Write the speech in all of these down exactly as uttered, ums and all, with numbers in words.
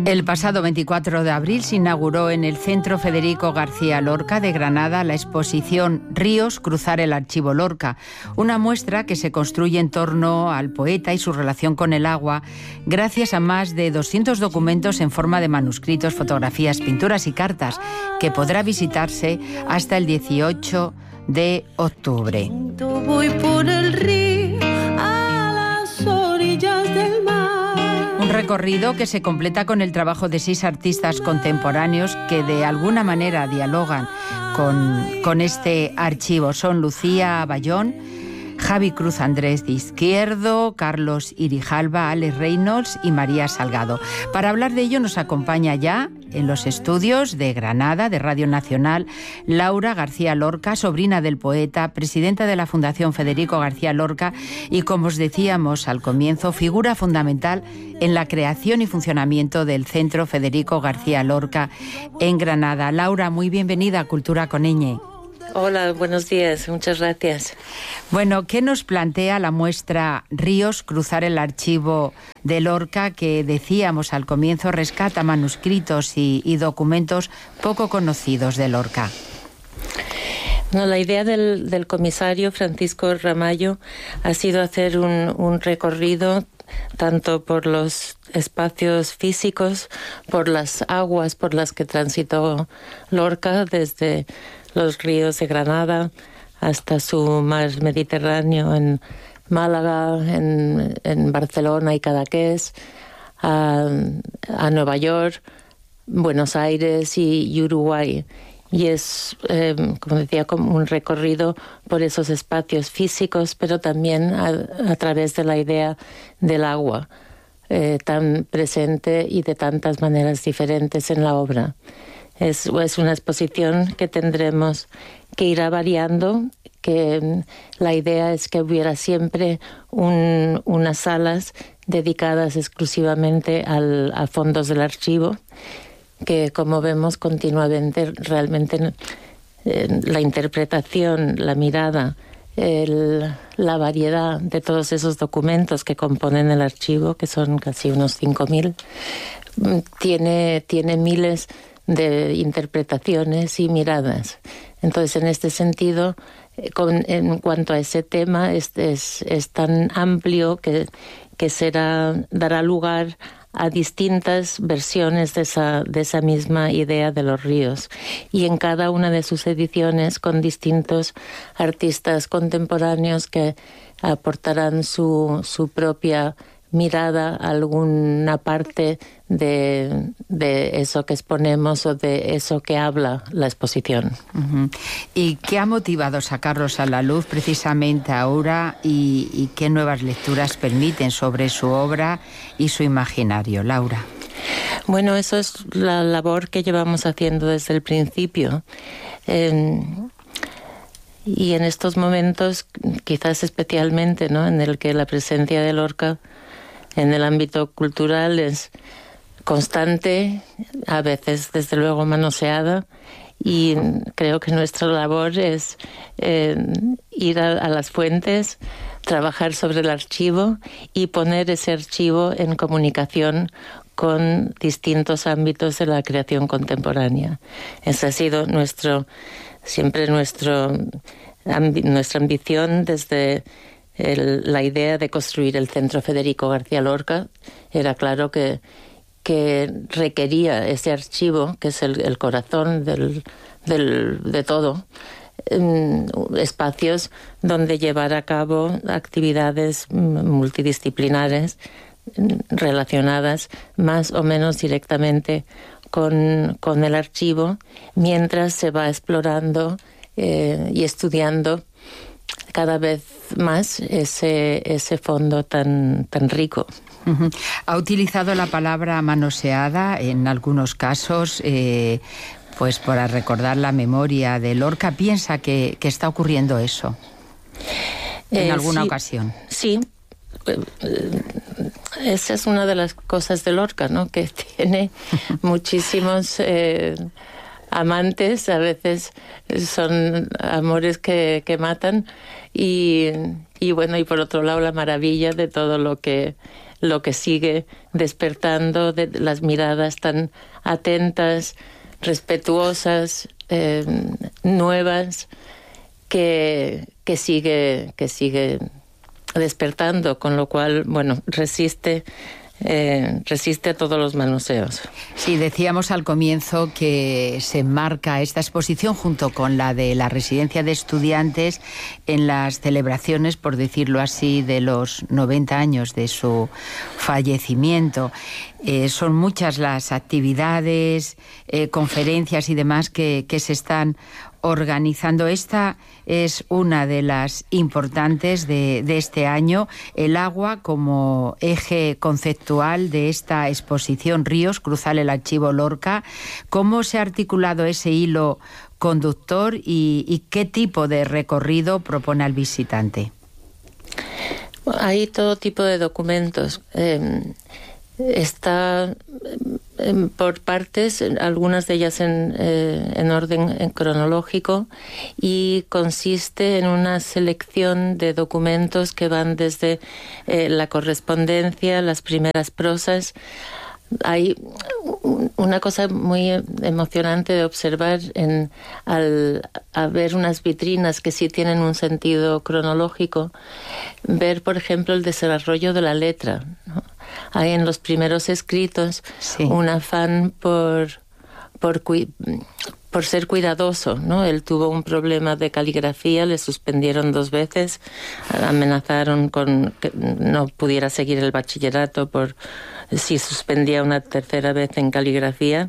El pasado veinticuatro de abril se inauguró en el Centro Federico García Lorca de Granada la exposición Ríos, cruzar el archivo Lorca, una muestra que se construye en torno al poeta y su relación con el agua, gracias a más de doscientos documentos en forma de manuscritos, fotografías, pinturas y cartas, que podrá visitarse hasta el dieciocho de octubre. Voy por el río a las orillas del mar. Un recorrido que se completa con el trabajo de seis artistas contemporáneos que de alguna manera dialogan con, con este archivo. Son Lucía Bayón, Javi Cruz Andrés de Izquierdo, Carlos Irijalba, Alex Reynolds y María Salgado. Para hablar de ello nos acompaña ya en los estudios de Granada, de Radio Nacional, Laura García Lorca, sobrina del poeta, presidenta de la Fundación Federico García Lorca y, como os decíamos al comienzo, figura fundamental en la creación y funcionamiento del Centro Federico García Lorca en Granada. Laura, muy bienvenida a Cultura con Ñ. Hola, buenos días, muchas gracias. Bueno, ¿qué nos plantea la muestra Ríos, cruzar el archivo de Lorca, que decíamos al comienzo rescata manuscritos y, y documentos poco conocidos de Lorca? No, la idea del, del comisario Francisco Ramallo ha sido hacer un, un recorrido tanto por los espacios físicos, por las aguas por las que transitó Lorca, desde los ríos de Granada hasta su mar Mediterráneo en Málaga, en, en Barcelona y Cadaqués, a, a Nueva York, Buenos Aires y, y Uruguay. Y es, eh, como decía, como un recorrido por esos espacios físicos, pero también a, a través de la idea del agua, eh, tan presente y de tantas maneras diferentes en la obra. Es, es una exposición que tendremos que irá variando, que la idea es que hubiera siempre un, unas salas dedicadas exclusivamente al, a fondos del archivo, que, como vemos, continuamente realmente eh, la interpretación, la mirada, el, la variedad de todos esos documentos que componen el archivo, que son casi unos cinco mil, tiene, tiene miles de interpretaciones y miradas. Entonces, en este sentido, con, en cuanto a ese tema, es, es, es tan amplio que, que será, dará lugar a distintas versiones de esa, de esa misma idea de los ríos, y en cada una de sus ediciones con distintos artistas contemporáneos que aportarán su, su propia mirada a alguna parte de, de eso que exponemos o de eso que habla la exposición. Uh-huh. ¿Y qué ha motivado sacarlos a la luz precisamente ahora y, y qué nuevas lecturas permiten sobre su obra y su imaginario? Laura. Bueno, eso es la labor que llevamos haciendo desde el principio. Eh, y en estos momentos, quizás especialmente, ¿no?, en el que la presencia de Lorca en el ámbito cultural es constante, a veces desde luego manoseada, y creo que nuestra labor es eh, ir a, a las fuentes, trabajar sobre el archivo y poner ese archivo en comunicación con distintos ámbitos de la creación contemporánea. Ese ha sido nuestro, siempre nuestro, ambi, nuestra ambición desde El, la idea de construir el Centro Federico García Lorca. Era claro que, que requería ese archivo, que es el, el corazón del, del, de todo, eh, espacios donde llevar a cabo actividades multidisciplinares relacionadas más o menos directamente con, con el archivo, mientras se va explorando eh, y estudiando cada vez más ese, ese fondo tan, tan rico. Uh-huh. Ha utilizado la palabra manoseada en algunos casos, eh, pues para recordar la memoria de Lorca. ¿Piensa que, que está ocurriendo eso en eh, alguna sí, ocasión? Sí. Esa es una de las cosas de Lorca, ¿no?, que tiene muchísimos eh, amantes, a veces son amores que, que matan, y, y bueno, y por otro lado la maravilla de todo lo que lo que sigue despertando de las miradas tan atentas, respetuosas, eh, nuevas, que, que sigue, que sigue despertando, con lo cual, bueno, resiste Eh, resiste a todos los manoseos. Sí, decíamos al comienzo que se enmarca esta exposición junto con la de la residencia de estudiantes en las celebraciones, por decirlo así, de los noventa años de su fallecimiento. Eh, son muchas las actividades, eh, conferencias y demás que, que se están organizando. Esta es una de las importantes de, de este año, el agua como eje conceptual de esta exposición Ríos, cruzar el archivo Lorca. ¿Cómo se ha articulado ese hilo conductor y, y qué tipo de recorrido propone al visitante? Hay todo tipo de documentos. Eh, está eh, por partes, algunas de ellas en, eh, en orden en cronológico, y consiste en una selección de documentos que van desde eh, la correspondencia, las primeras prosas. Hay una cosa muy emocionante de observar en, al a ver unas vitrinas que sí tienen un sentido cronológico, ver, por ejemplo, el desarrollo de la letra, ¿no? Hay en los primeros escritos sí. un afán por, por, por ser cuidadoso, ¿no? Él tuvo un problema de caligrafía, le suspendieron dos veces, amenazaron con que no pudiera seguir el bachillerato por si suspendía una tercera vez en caligrafía,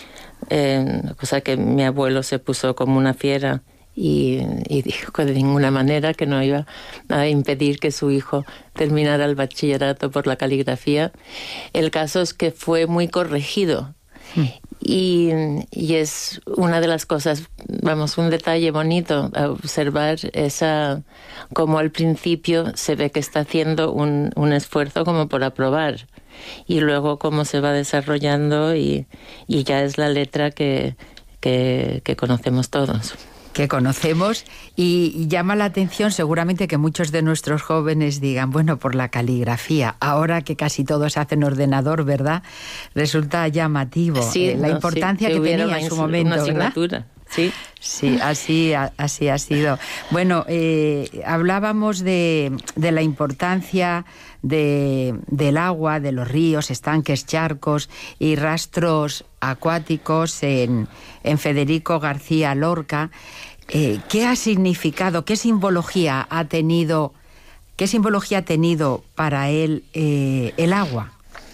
eh, cosa que mi abuelo se puso como una fiera y, y dijo que de ninguna manera que no iba a impedir que su hijo terminara el bachillerato por la caligrafía. El caso es que fue muy corregido. Mm. Y, y es una de las cosas, vamos, un detalle bonito, observar esa, como al principio se ve que está haciendo un, un esfuerzo como por aprobar, y luego cómo se va desarrollando y, y ya es la letra que, que, que conocemos todos. Que conocemos, y llama la atención seguramente que muchos de nuestros jóvenes digan, bueno, por la caligrafía, ahora que casi todo se hace en ordenador, ¿verdad? Resulta llamativo sí, eh, la no, importancia sí, que, que tenía una, en su momento, una asignatura, ¿verdad? Sí. Sí, así, así ha sido. Bueno, eh, hablábamos de, de la importancia de, del agua, de los ríos, estanques, charcos y rastros acuáticos en, en Federico García Lorca. Eh, ¿Qué ha significado, qué simbología ha tenido, qué simbología ha tenido para él eh, el agua?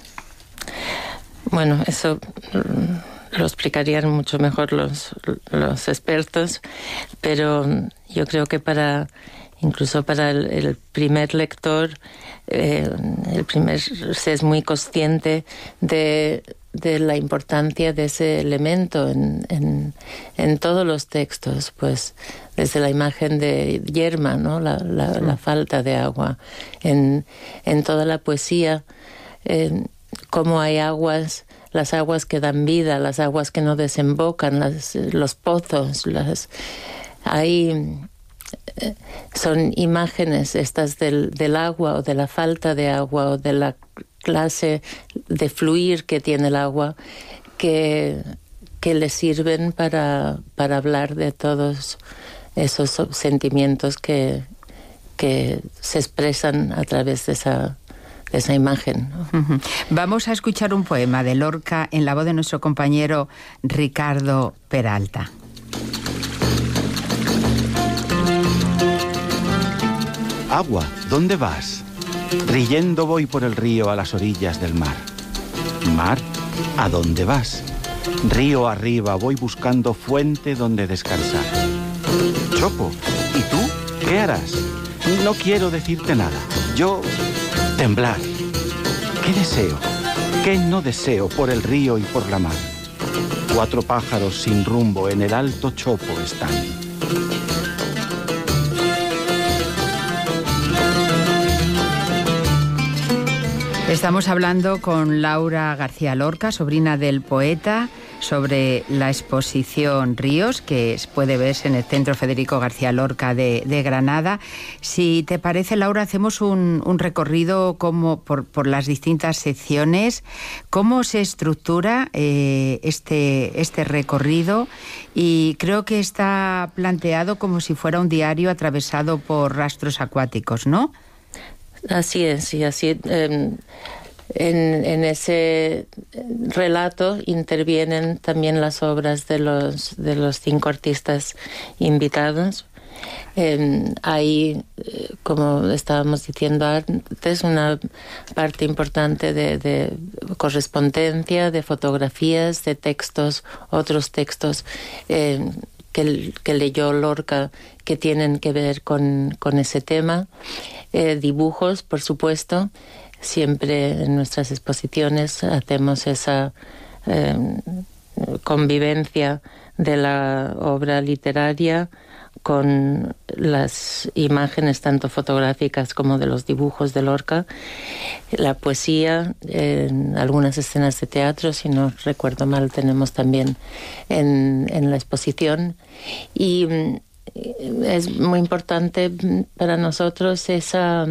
Bueno, eso lo explicarían mucho mejor los, los expertos, pero yo creo que para incluso para el, el primer lector, eh, el primer se es muy consciente de, de la importancia de ese elemento en, en, en todos los textos, pues desde la imagen de yerma, ¿no? la, la, sí. la falta de agua, en, en toda la poesía, eh, cómo hay aguas, las aguas que dan vida, las aguas que no desembocan, las, los pozos, las hay eh, son imágenes estas del, del agua o de la falta de agua o de la clase de fluir que tiene el agua que, que le sirven para, para hablar de todos esos sentimientos que, que se expresan a través de esa esa imagen, ¿no? Uh-huh. Vamos a escuchar un poema de Lorca en la voz de nuestro compañero Ricardo Peralta. Agua, ¿dónde vas? Riendo voy por el río a las orillas del mar. Mar, ¿a dónde vas? Río arriba voy buscando fuente donde descansar. Chopo, ¿y tú qué harás? No quiero decirte nada. Yo... temblar. ¿Qué deseo? ¿Qué no deseo por el río y por la mar? Cuatro pájaros sin rumbo en el alto Chopo están. Estamos hablando con Laura García Lorca, sobrina del poeta, sobre la exposición Ríos, que puede verse en el Centro Federico García Lorca de, de Granada. Si te parece, Laura, hacemos un, un recorrido como por, por las distintas secciones. ¿Cómo se estructura eh, este, este recorrido? Y creo que está planteado como si fuera un diario atravesado por rastros acuáticos, ¿no? Así es, y así eh, en, en ese relato intervienen también las obras de los de los cinco artistas invitados. Eh, hay, como estábamos diciendo antes, una parte importante de, de correspondencia, de fotografías, de textos, otros textos eh, que, que leyó Lorca que tienen que ver con, con ese tema. Eh, dibujos, por supuesto. Siempre en nuestras exposiciones hacemos esa eh, convivencia de la obra literaria con las imágenes tanto fotográficas como de los dibujos de Lorca, la poesía, en algunas escenas de teatro, si no recuerdo mal, tenemos también en, en la exposición. Y es muy importante para nosotros esa,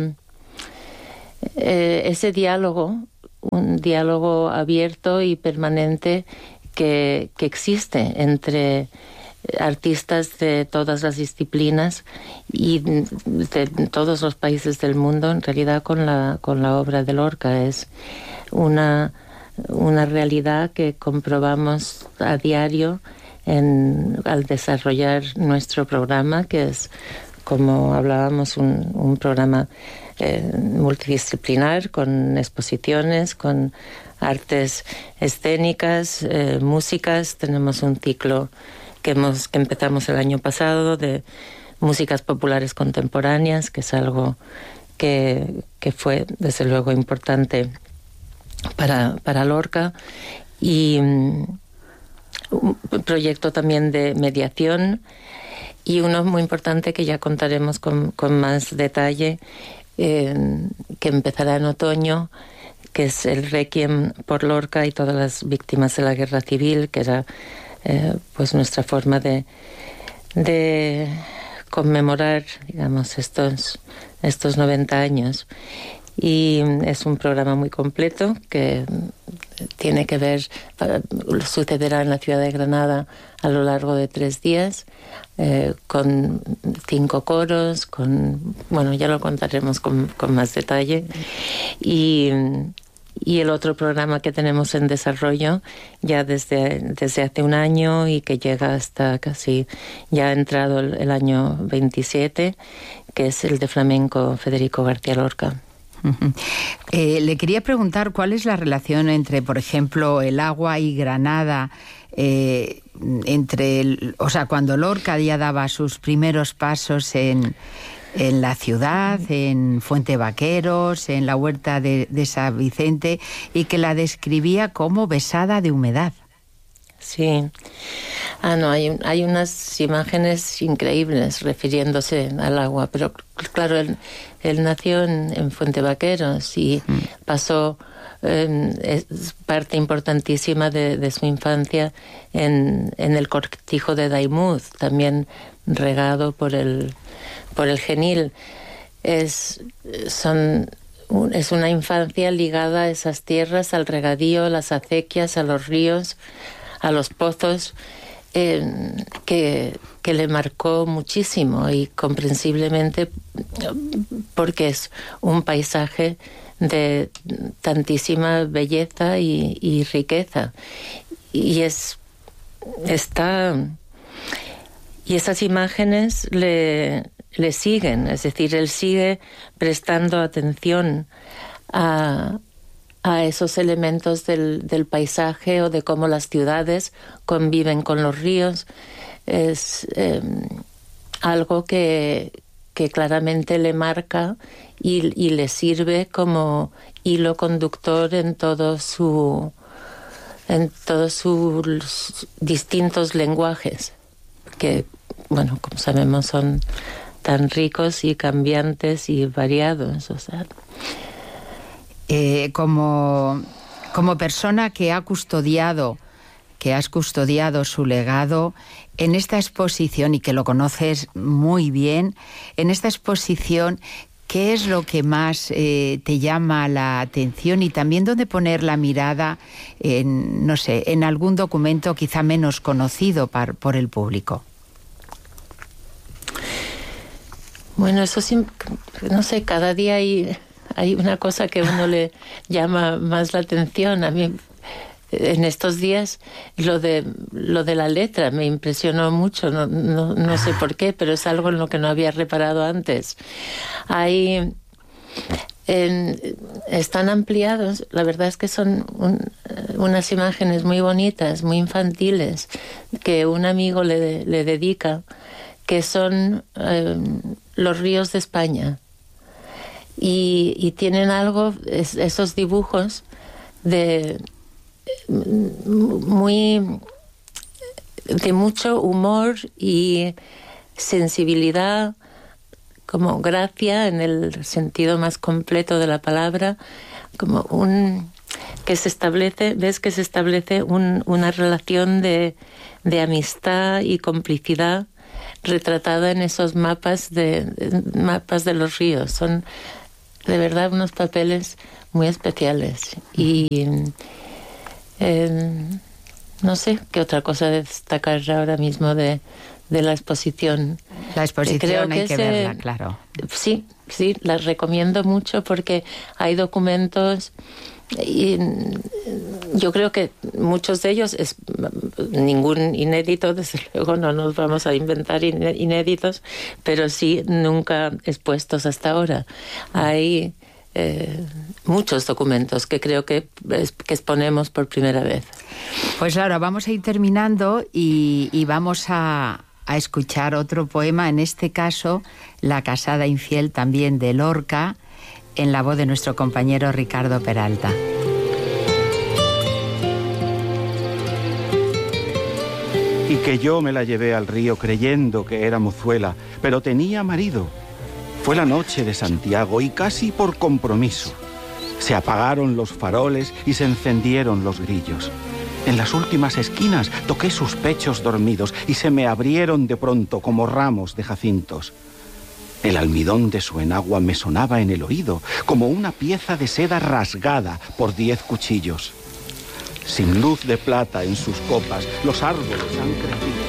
eh, ese diálogo, un diálogo abierto y permanente que, que existe entre artistas de todas las disciplinas y de todos los países del mundo, en realidad con la, con la obra de Lorca. Es una, una realidad que comprobamos a diario en, al desarrollar nuestro programa, que es, como hablábamos, un, un programa eh, multidisciplinar, con exposiciones, con artes escénicas, eh, músicas. Tenemos un ciclo que, hemos, que empezamos el año pasado de músicas populares contemporáneas, que es algo que, que fue desde luego importante para, para Lorca, y um, un proyecto también de mediación, y uno muy importante que ya contaremos con, con más detalle, eh, que empezará en otoño, que es el Requiem por Lorca y todas las víctimas de la guerra civil, que era eh, pues nuestra forma de, de conmemorar, digamos, estos, estos noventa años. Y es un programa muy completo que tiene que ver, sucederá en la ciudad de Granada a lo largo de tres días, eh, con cinco coros, con, bueno, ya lo contaremos con, con más detalle. Y, y el otro programa que tenemos en desarrollo ya desde, desde hace un año y que llega hasta casi, ya ha entrado el, el año veintisiete, que es el de flamenco Federico García Lorca. Uh-huh. Eh, le quería preguntar cuál es la relación entre, por ejemplo, el agua y Granada, eh, entre, el, o sea, cuando Lorca ya daba sus primeros pasos en, en la ciudad, en Fuente Vaqueros, en la huerta de, de San Vicente, y que la describía como besada de humedad. Sí. Ah, no, hay, hay unas imágenes increíbles refiriéndose al agua, pero claro, él, él nació en, en Fuente Vaqueros y mm. pasó eh, es parte importantísima de, de su infancia en, en el cortijo de Daimúd, también regado por el, por el Genil. Es, son... Es una infancia ligada a esas tierras, al regadío, a las acequias, a los ríos, a los pozos, eh, que, que le marcó muchísimo y comprensiblemente porque es un paisaje de tantísima belleza y, y riqueza. Y es está y esas imágenes le, le siguen, es decir, él sigue prestando atención a a esos elementos del, del paisaje o de cómo las ciudades conviven con los ríos. Es eh, algo que, que claramente le marca y, y le sirve como hilo conductor en todo su, en todos sus distintos lenguajes, que, bueno, como sabemos, son tan ricos y cambiantes y variados, o sea... Eh, como, como persona que ha custodiado, que has custodiado su legado en esta exposición y que lo conoces muy bien, en esta exposición, ¿qué es lo que más eh, te llama la atención y también dónde poner la mirada en, no sé, en algún documento quizá menos conocido par, por el público? Bueno, eso sí, no sé, cada día hay, hay una cosa que a uno le llama más la atención. A mí, en estos días, lo de lo de la letra me impresionó mucho, no, no, no sé por qué, pero es algo en lo que no había reparado antes. Hay, en, están ampliados, la verdad es que son un, unas imágenes muy bonitas, muy infantiles, que un amigo le, le dedica, que son eh, los ríos de España. Y, y tienen algo, es, esos dibujos, de muy de mucho humor y sensibilidad, como gracia en el sentido más completo de la palabra, como un que se establece, ves que se establece un, una relación de, de amistad y complicidad retratada en esos mapas de, de mapas de los ríos. Son de verdad unos papeles muy especiales y eh, no sé qué otra cosa destacar ahora mismo de, de la exposición. La exposición Creo hay que que ese, verla, claro. Sí, sí, la recomiendo mucho porque hay documentos y yo creo que muchos de ellos, es ningún inédito, desde luego no nos vamos a inventar inéditos, pero sí nunca expuestos hasta ahora. Hay eh, muchos documentos que creo que, que exponemos por primera vez. Pues Laura, vamos a ir terminando y, y vamos a, a escuchar otro poema, en este caso La casada infiel, también de Lorca, en la voz de nuestro compañero Ricardo Peralta. Y que yo me la llevé al río creyendo que era mozuela, pero tenía marido. Fue la noche de Santiago y casi por compromiso. Se apagaron los faroles y se encendieron los grillos. En las últimas esquinas toqué sus pechos dormidos y se me abrieron de pronto como ramos de jacintos. El almidón de su enagua me sonaba en el oído como una pieza de seda rasgada por diez cuchillos. Sin luz de plata en sus copas, los árboles han crecido.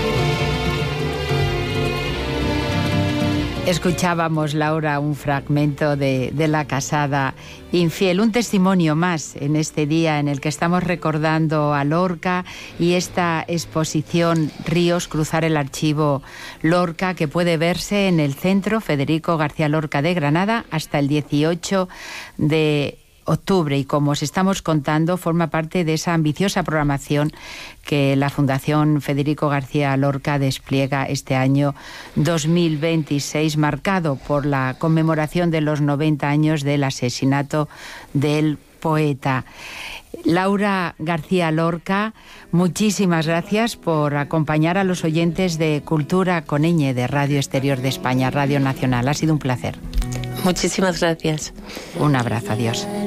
Escuchábamos, Laura, un fragmento de, de La casada infiel, un testimonio más en este día en el que estamos recordando a Lorca y esta exposición Ríos, cruzar el archivo Lorca, que puede verse en el Centro Federico García Lorca de Granada hasta el dieciocho de octubre, y como os estamos contando, forma parte de esa ambiciosa programación que la Fundación Federico García Lorca despliega este año dos mil veintiséis, marcado por la conmemoración de los noventa años del asesinato del poeta. Laura García Lorca, muchísimas gracias por acompañar a los oyentes de Cultura con ñ de Radio Exterior de España, Radio Nacional. Ha sido un placer. Muchísimas gracias. Un abrazo, adiós.